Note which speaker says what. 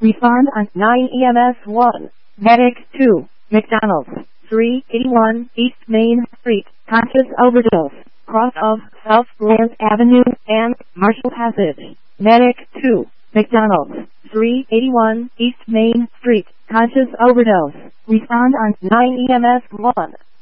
Speaker 1: Respond on 9 EMS 1. Medic 2. McDonald's, 381 East Main Street, conscious overdose, cross of South Grand Avenue and Marshall Passage. Medic 2. McDonald's, 381 East Main Street, conscious overdose. Respond on 9 EMS 1.